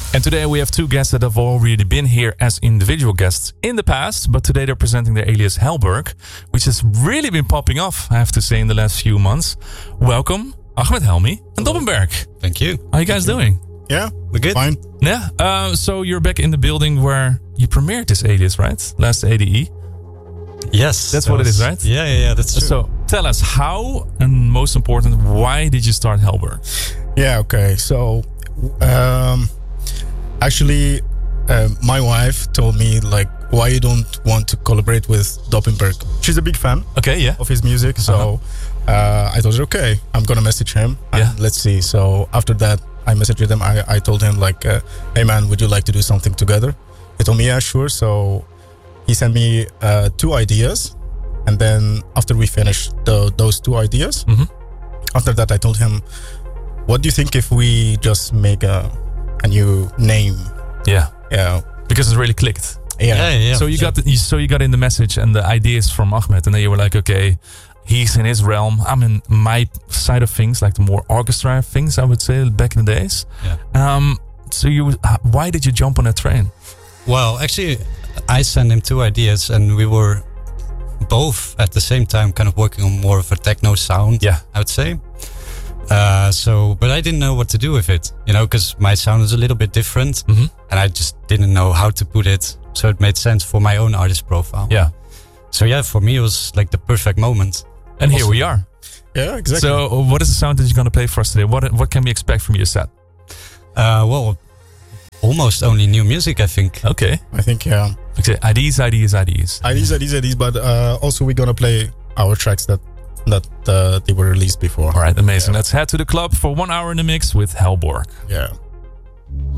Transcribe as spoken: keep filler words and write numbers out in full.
And today we have two guests that have already been here as individual guests in the past, but today they're presenting their alias Hellberg, which has really been popping off, I have to say, in the last few months. Welcome, Ahmed Helmy and Dobbenberg. Thank you. How are you guys doing? Yeah, we're good. Fine. Yeah. Uh, so you're back in the building where you premiered this alias, right? Last A D E. Yes, that's that what was, it is, right? Yeah, yeah, yeah. That's true. So tell us how, and most important, why did you start Hellberg? Yeah. Okay. So, um, actually, uh, my wife told me like, why you don't want to collaborate with Dobbenberg? She's a big fan. Okay. Yeah. Of his music, so. Uh-huh. Uh, I told her, okay, I'm gonna message him. Yeah. Let's see. So after that, I messaged him. I, I told him like, uh, hey man, would you like to do something together? He told me, yeah, sure. So he sent me uh, two ideas, and then after we finished the, those two ideas, mm-hmm. after that I told him, what do you think if we just make a a new name? Yeah, yeah, because it really clicked. Yeah, yeah, yeah. So you sure. got the, so you got in the message and the ideas from Ahmed, and then you were like, okay. He's in his realm. I'm in my side of things, like the more orchestra things, I would say, back in the days. Yeah. Um, so you, why did you jump on that train? Well, actually, I sent him two ideas, and we were both at the same time kind of working on more of a techno sound. Yeah, I would say. Uh, so, but I didn't know what to do with it, you know, because my sound is a little bit different, mm-hmm. and I just didn't know how to put it. So it made sense for my own artist profile. Yeah. So yeah, for me, it was like the perfect moment. And here we are. Yeah, exactly. So, what is the sound that you're going to play for us today? What what can we expect from your set? Uh, well, almost only new music, I think. Okay. I think, yeah. Okay, ideas, ideas, ideas. Ideas, ideas, ideas. But uh, also, we're going to play our tracks that, that uh, they were released before. All right, amazing. Yeah. Let's head to the club for one hour in the mix with Hellberg. Yeah.